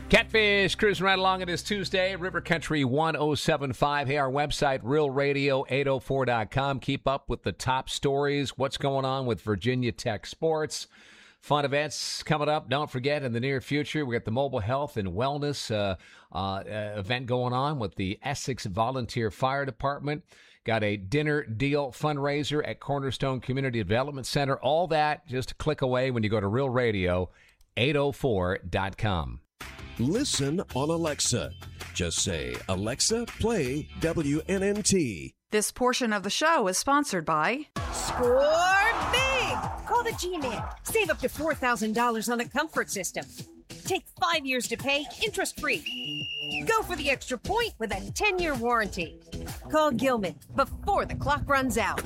Catfish cruising right along. It is Tuesday, River Country 1075. Hey, our website, realradio804.com. Keep up with the top stories, what's going on with Virginia Tech sports. Fun events coming up. Don't forget, in the near future, we got the Mobile Health and Wellness event going on with the Essex Volunteer Fire Department. Got a dinner deal fundraiser at Cornerstone Community Development Center. All that just a click away when you go to realradio804.com. Listen on Alexa. Just say, Alexa, play WNNT. This portion of the show is sponsored by Score big! Call the G-Man. Save up to $4,000 on a comfort system. Take 5 years to pay, interest-free. Go for the extra point with a 10-year warranty. Call Gilman before the clock runs out.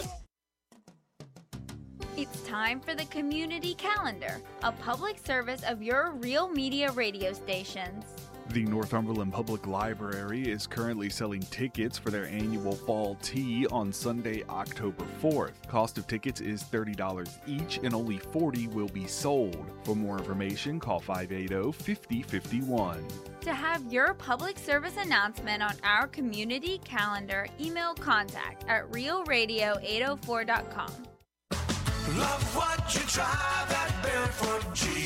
It's time for the Community Calendar, a public service of your Real Media radio stations. The Northumberland Public Library is currently selling tickets for their annual Fall Tea on Sunday, October 4th. Cost of tickets is $30 each and only 40 will be sold. For more information, call 580-5051. To have your public service announcement on our Community Calendar, email contact at realradio804.com. Love what you drive at Barefoot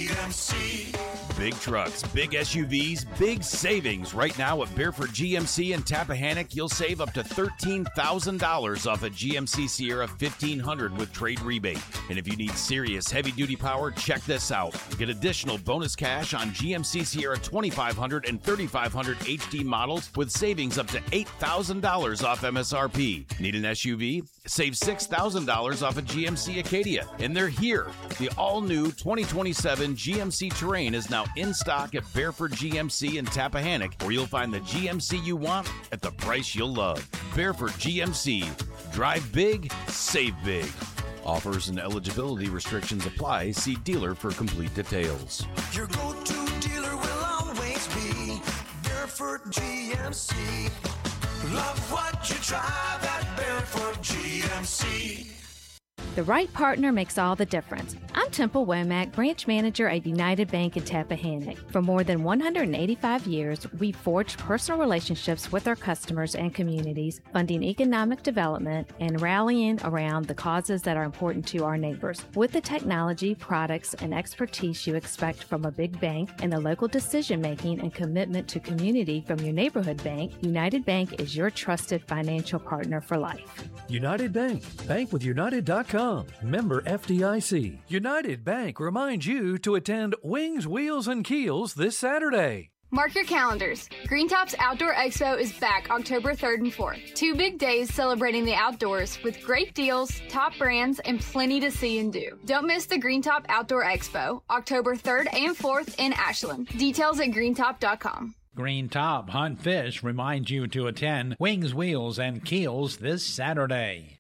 GMC. Big trucks, big SUVs, big savings. Right now at Barefoot GMC in Tappahannock, you'll save up to $13,000 off a GMC Sierra 1500 with trade rebate. And if you need serious heavy-duty power, check this out. Get additional bonus cash on GMC Sierra 2500 and 3500 HD models with savings up to $8,000 off MSRP. Need an SUV? Save $6,000 off a GMC Acadia. And they're here. The all-new 2027 GMC Terrain is now in stock at Barefoot GMC in Tappahannock, where you'll find the GMC you want at the price you'll love. Barefoot GMC. Drive big, save big. Offers and eligibility restrictions apply. See dealer for complete details. Your go-to dealer will always be Barefoot GMC. Love what you drive at Barefoot GMC. The right partner makes all the difference. I'm Temple Womack, branch manager at United Bank in Tappahannock. For more than 185 years, we've forged personal relationships with our customers and communities, funding economic development and rallying around the causes that are important to our neighbors. With the technology, products, and expertise you expect from a big bank and the local decision-making and commitment to community from your neighborhood bank, United Bank is your trusted financial partner for life. United Bank. Bank with United.com. Member FDIC. United Bank reminds you to attend Wings, Wheels, and Keels this Saturday. Mark your calendars. Green Top's Outdoor Expo is back October 3rd and 4th. 2 big days celebrating the outdoors with great deals, top brands, and plenty to see and do. Don't miss the Green Top Outdoor Expo, October 3rd and 4th in Ashland. Details at greentop.com. Green Top Hunt Fish reminds you to attend Wings, Wheels, and Keels this Saturday.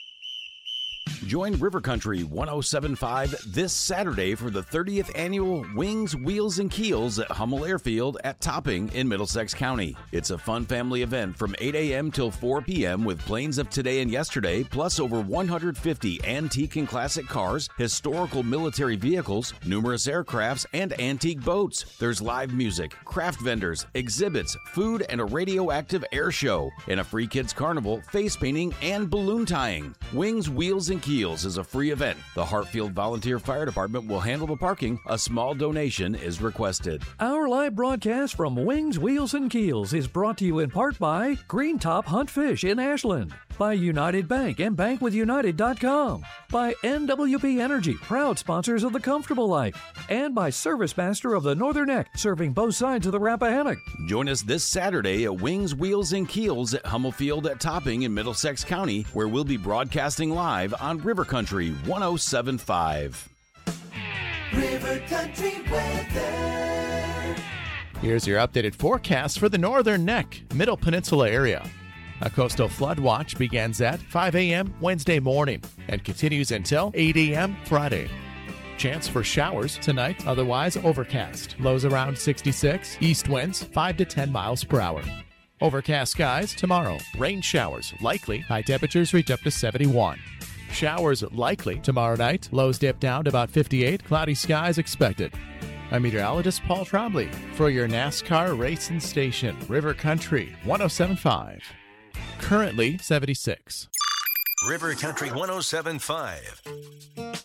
Join River Country 1075 this Saturday for the 30th annual Wings, Wheels, and Keels at Hummel Airfield at Topping in Middlesex County. It's a fun family event from 8 a.m. till 4 p.m. with planes of today and yesterday, plus over 150 antique and classic cars, historical military vehicles, numerous aircrafts, and antique boats. There's live music, craft vendors, exhibits, food, and a radioactive air show, and a free kids carnival, face painting, and balloon tying. Wings, Wheels, and Keels is a free event. The Hartfield Volunteer Fire Department will handle the parking. A small donation is requested. Our live broadcast from Wings, Wheels, and Keels is brought to you in part by Green Top Hunt Fish in Ashland, by United Bank and bankwithunited.com, by NWP Energy, proud sponsors of The Comfortable Life, and by Service Master of the Northern Neck, serving both sides of the Rappahannock. Join us this Saturday at Wings, Wheels, and Keels at Hummel Field at Topping in Middlesex County, where we'll be broadcasting live on River Country 1075. River Country weather. Here's your updated forecast for the Northern Neck, Middle Peninsula area. A coastal flood watch begins at 5 a.m. Wednesday morning and continues until 8 a.m. Friday. Chance for showers tonight, otherwise overcast. Lows around 66, east winds 5 to 10 miles per hour. Overcast skies tomorrow. Rain showers likely. High temperatures reach up to 71. Showers likely tomorrow night. Lows dip down to about 58. Cloudy skies expected. I'm meteorologist Paul Trombley for your NASCAR racing station, River Country 107.5. Currently 76. River Country 107.5.